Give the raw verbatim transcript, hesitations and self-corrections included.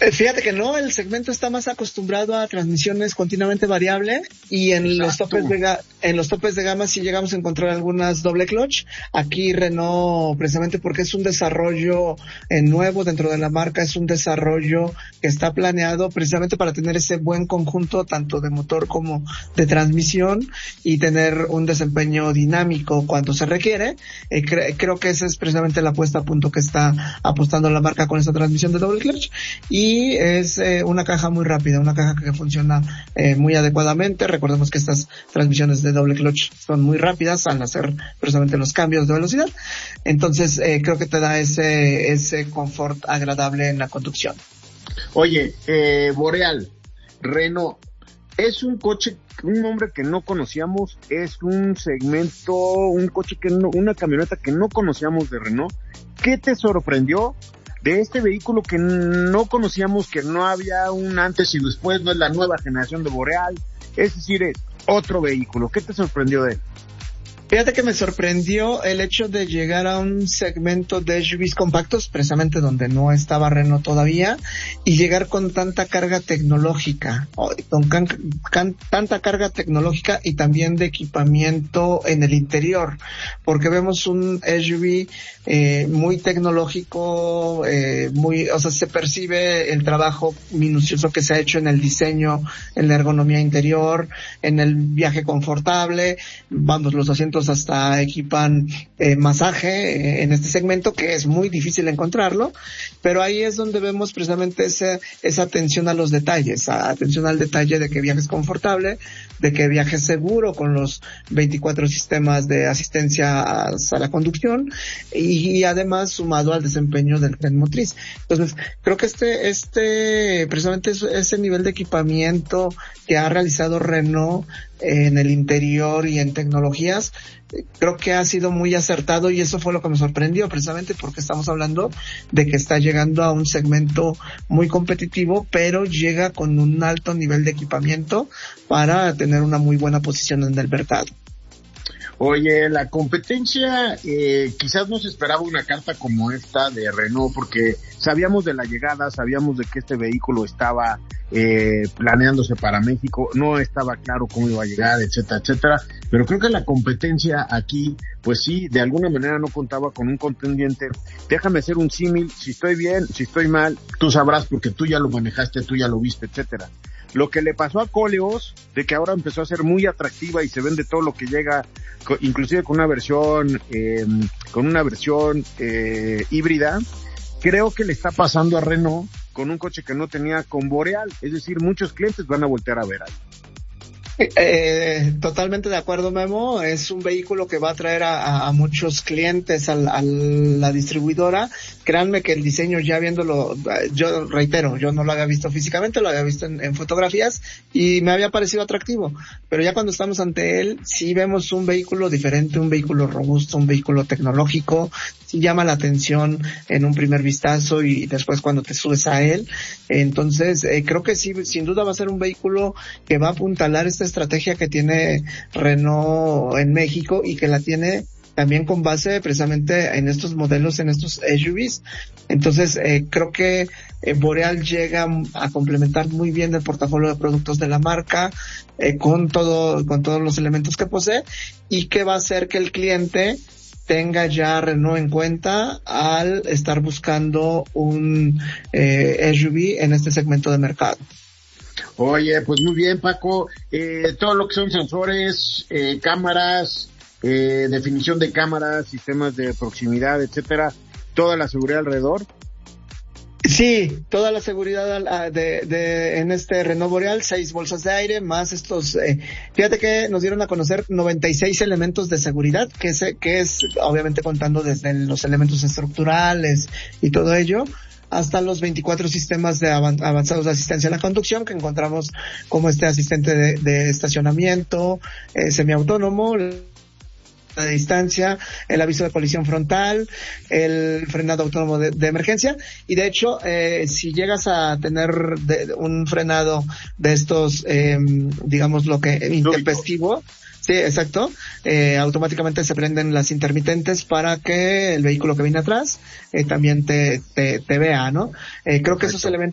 Fíjate que no, el segmento está más acostumbrado a transmisiones continuamente variable y en Exacto. los topes de ga- en los topes de gama sí llegamos a encontrar algunas doble clutch. Aquí Renault, precisamente porque es un desarrollo eh, nuevo dentro de la marca, es un desarrollo que está planeado precisamente para tener ese buen conjunto tanto de motor como de transmisión y tener un desempeño dinámico cuando se requiere. Eh, cre- creo que esa es precisamente la puesta a punto que está apostando la marca con esa transmisión de doble clutch. Y Y es eh, una caja muy rápida, una caja que funciona eh, muy adecuadamente. Recordemos que estas transmisiones de doble clutch son muy rápidas al hacer precisamente los cambios de velocidad. Entonces eh, creo que te da ese ese confort agradable en la conducción. Oye, eh, Boreal, Renault, es un coche, un nombre que no conocíamos, es un segmento, un coche que no, una camioneta que no conocíamos de Renault. ¿Qué te sorprendió de este vehículo que no conocíamos, que no había un antes y después, no es la nueva generación de Boreal, es decir, es otro vehículo? ¿Qué te sorprendió de él? Fíjate que me sorprendió el hecho de llegar a un segmento de S U Vs compactos, precisamente donde no estaba Renault todavía, y llegar con tanta carga tecnológica, con can, can, tanta carga tecnológica y también de equipamiento en el interior, porque vemos un S U V eh, muy tecnológico, eh, muy, o sea, se percibe el trabajo minucioso que se ha hecho en el diseño, en la ergonomía interior, en el viaje confortable. Vamos, los asientos hasta equipan eh, masaje eh, en este segmento, que es muy difícil encontrarlo, pero ahí es donde vemos precisamente esa, esa atención a los detalles, a, atención al detalle de que viajes confortable, de que viajes seguro con los veinticuatro sistemas de asistencia a, a la conducción y, y además sumado al desempeño del tren motriz. Entonces, creo que este, este, precisamente ese nivel de equipamiento que ha realizado Renault en el interior y en tecnologías, creo que ha sido muy acertado y eso fue lo que me sorprendió, precisamente porque estamos hablando de que está llegando a un segmento muy competitivo, pero llega con un alto nivel de equipamiento para tener una muy buena posición en el mercado. Oye, la competencia, eh, quizás no se esperaba una carta como esta de Renault, porque sabíamos de la llegada, sabíamos de que este vehículo estaba eh, planeándose para México, no estaba claro cómo iba a llegar, etcétera, etcétera, pero creo que la competencia aquí, pues sí, de alguna manera no contaba con un contendiente. Déjame hacer un símil, si estoy bien, si estoy mal, tú sabrás porque tú ya lo manejaste, tú ya lo viste, etcétera. Lo que le pasó a Koleos, de que ahora empezó a ser muy atractiva y se vende todo lo que llega, inclusive con una versión, eh, con una versión eh, híbrida, creo que le está pasando a Renault con un coche que no tenía con Boreal. Es decir, muchos clientes van a voltear a ver ahí. Eh, totalmente de acuerdo, Memo. Es un vehículo que va a traer a, a muchos clientes a, a la distribuidora. Créanme que el diseño, ya viéndolo, yo reitero, yo no lo había visto físicamente, lo había visto en, en fotografías y me había parecido atractivo. Pero ya cuando estamos ante él, sí vemos un vehículo diferente, un vehículo robusto, un vehículo tecnológico. Sí llama la atención en un primer vistazo y después cuando te subes a él. Entonces, eh, creo que sí, sin duda va a ser un vehículo que va a apuntalar esta estrategia que tiene Renault en México y que la tiene también con base precisamente en estos modelos, en estos S U Vs. Entonces, eh, creo que eh, Boreal llega a complementar muy bien el portafolio de productos de la marca, eh, con todo, con todos los elementos que posee, y que va a hacer que el cliente tenga ya Renault en cuenta al estar buscando un eh, S U V en este segmento de mercado. Oye, pues muy bien, Paco. Eh, todo lo que son sensores, eh, cámaras, eh, definición de cámaras, sistemas de proximidad, etcétera, toda la seguridad alrededor. Sí, toda la seguridad de, de en este Renault Boreal, seis bolsas de aire, más estos, eh, fíjate que nos dieron a conocer noventa y seis elementos de seguridad, que es, que es obviamente contando desde los elementos estructurales y todo ello, hasta los veinticuatro sistemas de avanzados de asistencia a la conducción que encontramos, como este asistente de, de estacionamiento, eh, semiautónomo, de distancia, el aviso de colisión frontal, el frenado autónomo de, de emergencia, y de hecho, eh, si llegas a tener de, un frenado de estos, eh, digamos lo que, intempestivo, sí, exacto, eh, automáticamente se prenden las intermitentes para que el vehículo que viene atrás, eh, también te, te, te vea, ¿no? Eh, creo Perfecto. que esos elementos